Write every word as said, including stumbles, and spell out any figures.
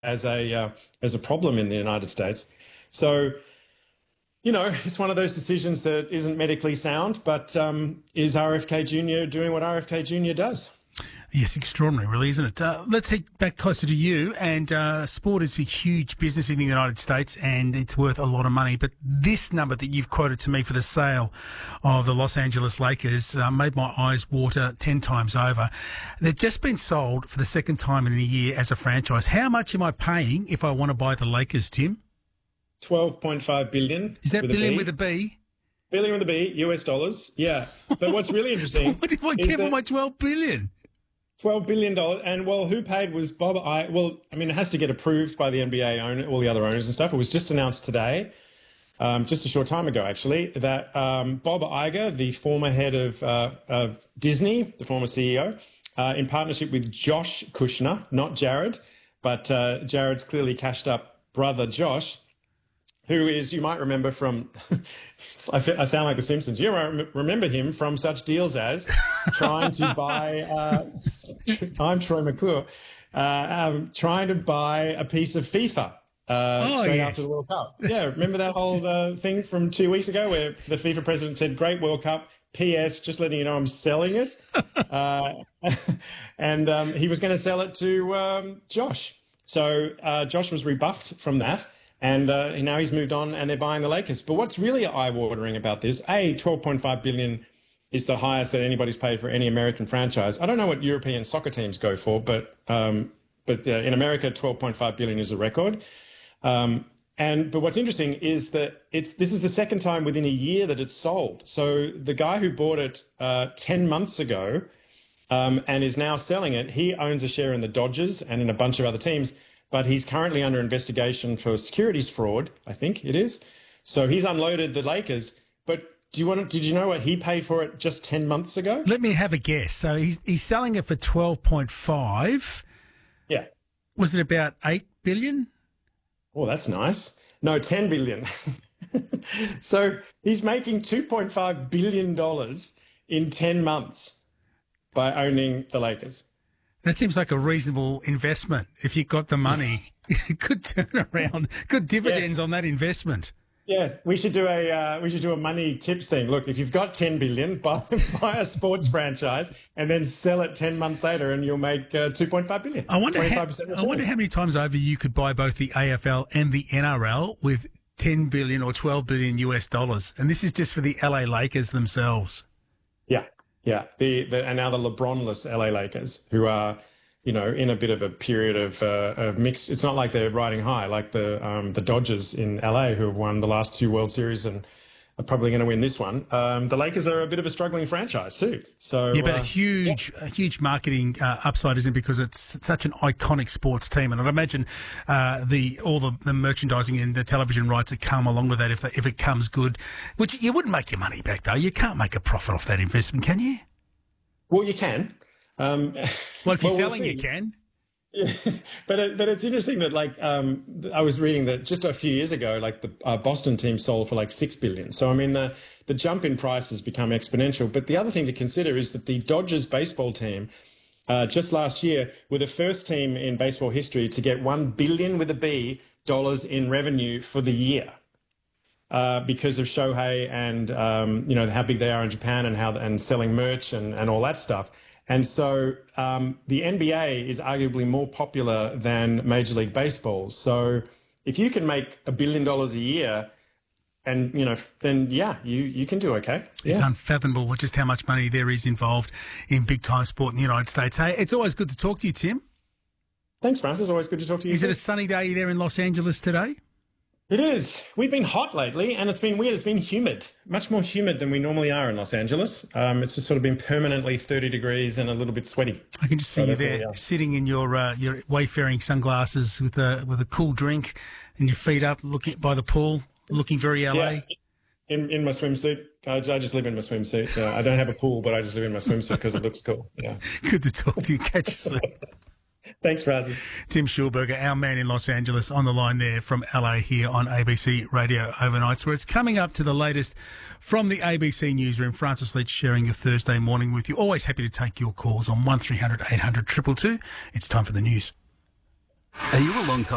as a uh, as a problem in the United States. So, you know, it's one of those decisions that isn't medically sound, but um, is R F K Junior doing what R F K Junior does? Yes, extraordinary, really, isn't it? Uh, let's head back closer to you. And uh, sport is a huge business in the United States, and it's worth a lot of money. But this number that you've quoted to me for the sale of the Los Angeles Lakers uh, made my eyes water ten times over. They've just been sold for the second time in a year as a franchise. How much am I paying if I want to buy the Lakers, Tim? twelve point five billion dollars. Is that with billion a B. with a B? Billion with a B, U S dollars. Yeah. But what's really interesting... what did I get for my twelve billion dollars? twelve billion dollars. And, well, who paid was Bob I. Well, I mean, it has to get approved by the N B A owner, all the other owners and stuff. It was just announced today, um, just a short time ago, actually, that um, Bob Iger, the former head of, uh, of Disney, the former C E O, uh, in partnership with Josh Kushner, not Jared, but uh, Jared's clearly cashed up brother Josh, who is, you might remember from, I sound like The Simpsons, you might remember him from such deals as trying to buy, uh, I'm Troy McClure, uh, um, trying to buy a piece of FIFA uh, oh, straight yes. after the World Cup. Yeah, remember that whole uh, thing from two weeks ago where the FIFA president said, great World Cup, P S, just letting you know I'm selling it. uh, and um, he was going to sell it to um, Josh. So uh, Josh was rebuffed from that. And uh, now he's moved on and they're buying the Lakers. But what's really eye-watering about this, A, twelve point five billion dollars is the highest that anybody's paid for any American franchise. I don't know what European soccer teams go for, but um, but uh, in America, twelve point five billion dollars is a record. Um, and but what's interesting is that it's this is the second time within a year that it's sold. So the guy who bought it uh, ten months ago um, and is now selling it, he owns a share in the Dodgers and in a bunch of other teams. But he's currently under investigation for securities fraud, I think it is. So he's unloaded the Lakers. But do you want to, did you know what he paid for it just ten months ago? Let me have a guess. So he's he's selling it for twelve point five. Yeah. Was it about eight billion? Oh, that's nice. No, ten billion. So he's making two point five billion dollars in ten months by owning the Lakers. That seems like a reasonable investment. If you got the money, good turnaround, good dividends yes. on that investment. Yeah, we should do a uh, we should do a money tips thing. Look, if you've got ten billion, buy, buy a sports franchise and then sell it ten months later, and you'll make uh, two point five billion. I wonder how, I wonder how many times over you could buy both the A F L and the N R L with ten billion or twelve billion U S dollars, and this is just for the L A Lakers themselves. Yeah. Yeah, the, the and now the LeBron-less L A Lakers, who are, you know, in a bit of a period of, uh, of mixed. It's not like they're riding high, like the um, the Dodgers in L A, who have won the last two World Series and are probably going to win this one. Um, the Lakers are a bit of a struggling franchise too. So yeah, but uh, a huge, yeah. a huge marketing uh, upside, isn't it? Because it's such an iconic sports team, and I'd imagine uh, the all the, the merchandising and the television rights that come along with that, if if it comes good, which you wouldn't make your money back though. You can't make a profit off that investment, can you? Well, you can. Um, well, if you're well, selling, we'll you can. Yeah, but it, but it's interesting that like um, I was reading that just a few years ago, like the uh, Boston team sold for like six billion. So I mean the the jump in price has become exponential. But the other thing to consider is that the Dodgers baseball team uh, just last year were the first team in baseball history to get one billion with a B dollars in revenue for the year. Uh, because of Shohei and, um, you know, how big they are in Japan and how and selling merch and, and all that stuff. And so um, the N B A is arguably more popular than Major League Baseball. So if you can make a billion dollars a year and, you know, then, yeah, you, you can do okay. It's yeah. unfathomable just how much money there is involved in big-time sport in the United States. Hey, it's always good to talk to you, Tim. Thanks, Francis. Always good to talk to you. Is too. it a sunny day there in Los Angeles today? It is. We've been hot lately, and it's been weird. It's been humid, much more humid than we normally are in Los Angeles. Um, it's just sort of been permanently thirty degrees and a little bit sweaty. I can just see so you there sitting in your uh, your wayfaring sunglasses with a with a cool drink and your feet up, looking by the pool, looking very L A. Yeah, in in my swimsuit. I, I just live in my swimsuit. Uh, I don't have a pool, but I just live in my swimsuit because it looks cool. Yeah. Good to talk to you. Catch you soon. Thanks, Francis. Tim Schulberger, our man in Los Angeles, on the line there from L A here on A B C Radio Overnights, where it's coming up to the latest from the A B C newsroom. Francis Leach sharing your Thursday morning with you. Always happy to take your calls on one three hundred eight hundred two two two. It's time for the news. Are you a long time